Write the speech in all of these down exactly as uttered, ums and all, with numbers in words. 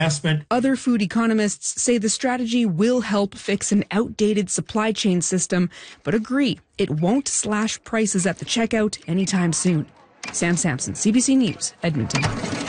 Other food economists say the strategy will help fix an outdated supply chain system, but agree it won't slash prices at the checkout anytime soon. Sam Sampson, C B C News, Edmonton.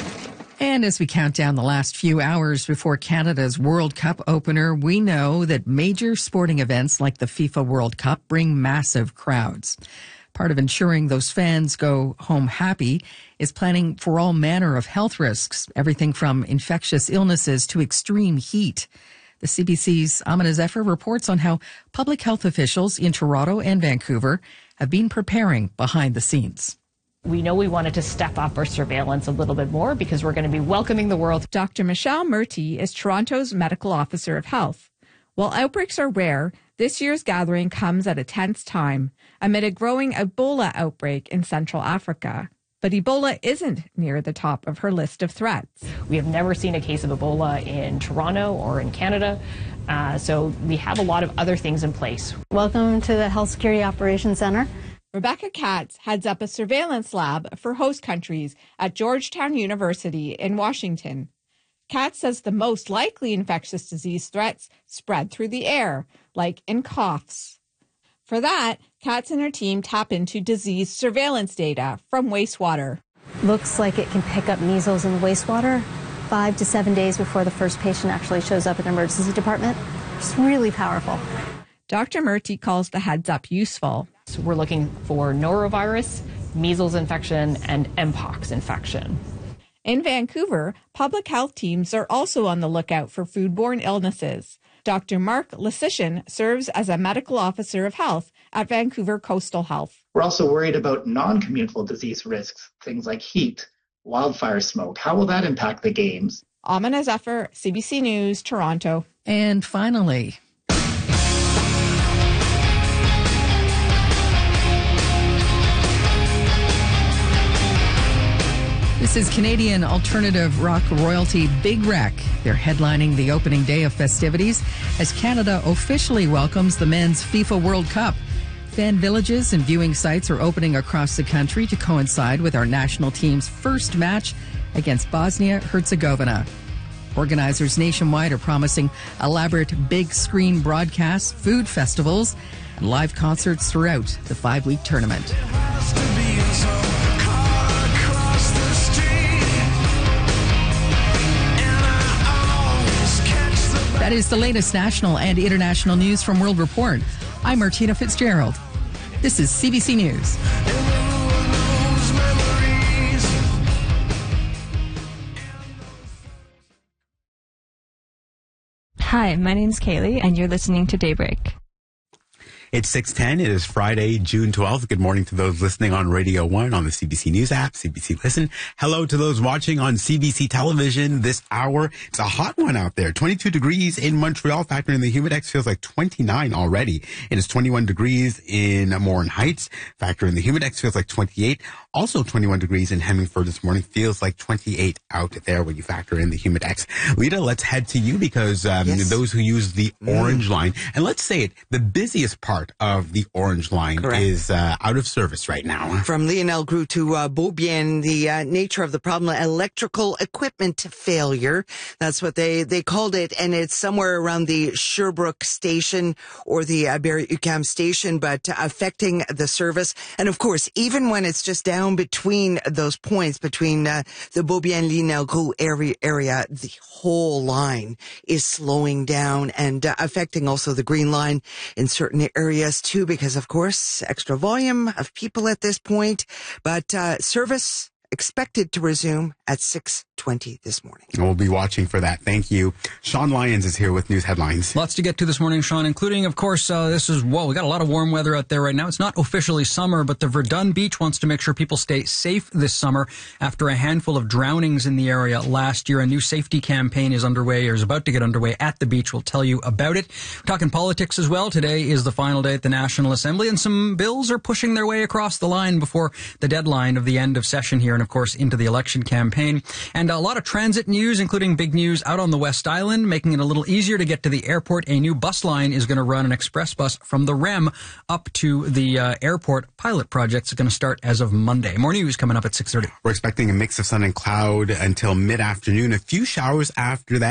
And as we count down the last few hours before Canada's World Cup opener, we know that major sporting events like the FIFA World Cup bring massive crowds. Part of ensuring those fans go home happy is planning for all manner of health risks, everything from infectious illnesses to extreme heat. The C B C's Amina Zephyr reports on how public health officials in Toronto and Vancouver have been preparing behind the scenes. We know we wanted to step up our surveillance a little bit more because we're going to be welcoming the world. Doctor Michelle Murty is Toronto's Medical Officer of Health. While outbreaks are rare, this year's gathering comes at a tense time amid a growing Ebola outbreak in Central Africa. But Ebola isn't near the top of her list of threats. We have never seen a case of Ebola in Toronto or in Canada, uh, so we have a lot of other things in place. Welcome to the Health Security Operations Center. Rebecca Katz heads up a surveillance lab for host countries at Georgetown University in Washington. Katz says the most likely infectious disease threats spread through the air, like in coughs. For that, Katz and her team tap into disease surveillance data from wastewater. Looks like it can pick up measles in the wastewater five to seven days before the first patient actually shows up in the emergency department. It's really powerful. Doctor Murty calls the heads up useful. So we're looking for norovirus, measles infection, and mpox infection. In Vancouver, public health teams are also on the lookout for foodborne illnesses. Doctor Mark Lysician serves as a medical officer of health at Vancouver Coastal Health. We're also worried about non-communicable disease risks, things like heat, wildfire smoke. How will that impact the games? Amina Zephyr, C B C News, Toronto. And finally, this is Canadian alternative rock royalty Big Wreck. They're headlining the opening day of festivities as Canada officially welcomes the men's FIFA World Cup. Fan villages and viewing sites are opening across the country to coincide with our national team's first match against Bosnia-Herzegovina. Organizers nationwide are promising elaborate big screen broadcasts, food festivals, and live concerts throughout the five-week tournament. That is the latest national and international news from World Report. I'm Martina Fitzgerald. This is C B C News. Hi, my name's Kaylee, and you're listening to Daybreak. It's six ten. It is Friday, June twelfth. Good morning to those listening on Radio one, on the C B C News app, C B C Listen. Hello to those watching on C B C Television this hour. It's a hot one out there. twenty-two degrees in Montreal. Factoring in the Humidex, feels like twenty-nine already. It is twenty-one degrees in Morin Heights. Factor in the Humidex, feels like twenty-eight. Also twenty-one degrees in Hemmingford this morning. Feels like twenty-eight out there when you factor in the Humidex. Lita, let's head to you because um, yes. those who use the Orange mm. Line, and let's say it, the busiest part of the Orange Line Correct. is uh, out of service right now. From Lionel Groux to uh, Beaubien, the uh, nature of the problem, electrical equipment failure. That's what they, they called it, and it's somewhere around the Sherbrooke station or the uh, Berry-UQAM station, but uh, affecting the service. And of course, even when it's just down between those points, between uh, the Beaubien-Lionel Groux area, area, the whole line is slowing down and uh, affecting also the Green Line in certain areas too, because of course, extra volume of people at this point, but uh, service expected to resume at six twenty this morning. We'll be watching for that. Thank you. Sean Lyons is here with news headlines. Lots to get to this morning, Sean, including, of course, uh, this is, whoa, we got a lot of warm weather out there right now. It's not officially summer, but the Verdun Beach wants to make sure people stay safe this summer after a handful of drownings in the area last year. A new safety campaign is underway or is about to get underway at the beach. We'll tell you about it. We're talking politics as well. Today is the final day at the National Assembly, and some bills are pushing their way across the line before the deadline of the end of session here, and of course, into the election campaign. And a lot of transit news, including big news out on the West Island, making it a little easier to get to the airport. A new bus line is going to run an express bus from the R E M up to the uh, airport. Pilot projects are going to start as of Monday. More news coming up at six thirty. We're expecting a mix of sun and cloud until mid-afternoon. A few showers after that.